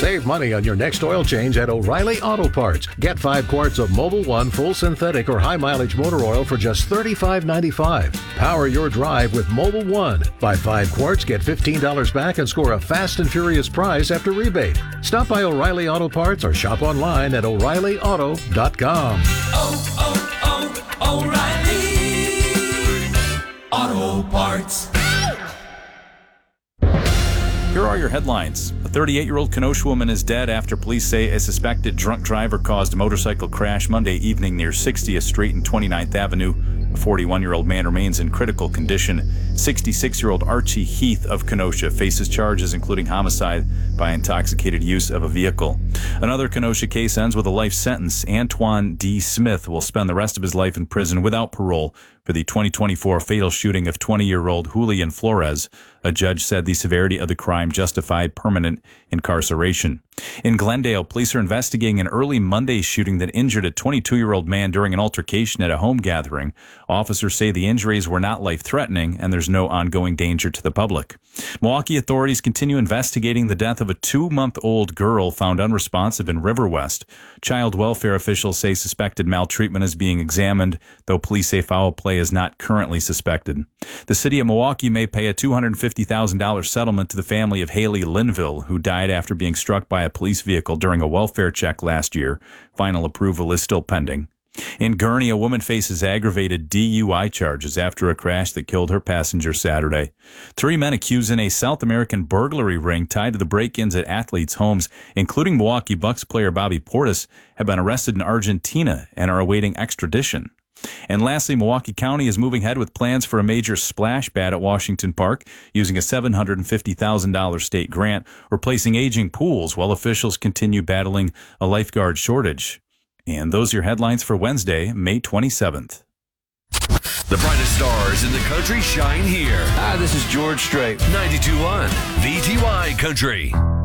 Save money on your next oil change at O'Reilly Auto Parts. Get 5 quarts of Mobil 1 full synthetic or high mileage motor oil for just $35.95. Power your drive with Mobil 1. Buy 5 quarts, get $15 back, and score a fast and furious prize after rebate. Stop by O'Reilly Auto Parts or shop online at O'ReillyAuto.com. O'Reilly Auto Parts. Here are your headlines. A 38-year-old Kenosha woman is dead after police say a suspected drunk driver caused a motorcycle crash Monday evening near 60th Street and 29th Avenue. A 41-year-old man remains in critical condition. 66-year-old Archie Heath of Kenosha faces charges including homicide by intoxicated use of a vehicle. Another Kenosha case ends with a life sentence. Antoine D. Smith will spend the rest of his life in prison without parole for the 2024 fatal shooting of 20-year-old Julian Flores. A judge said the severity of the crime justified permanent incarceration. In Glendale, police are investigating an early Monday shooting that injured a 22-year-old man during an altercation at a home gathering. Officers say the injuries were not life-threatening and there's no ongoing danger to the public. Milwaukee authorities continue investigating the death of a 2-month-old girl found unresponsive in River West. Child welfare officials say suspected maltreatment is being examined, though police say foul play is not currently suspected. The city of Milwaukee may pay a $250,000 settlement to the family of Haley Linville, who died after being struck by a police vehicle during a welfare check last year. Final approval is still pending. In Gurnee, a woman faces aggravated DUI charges after a crash that killed her passenger Saturday. 3 men accused in a South American burglary ring tied to the break-ins at athletes' homes, including Milwaukee Bucks player Bobby Portis, have been arrested in Argentina and are awaiting extradition. And lastly, Milwaukee County is moving ahead with plans for a major splash pad at Washington Park using a $750,000 state grant, replacing aging pools while officials continue battling a lifeguard shortage. And those are your headlines for Wednesday, May 27th. The brightest stars in the country shine here. Hi, this is George Strait. 92.1 VTY Country.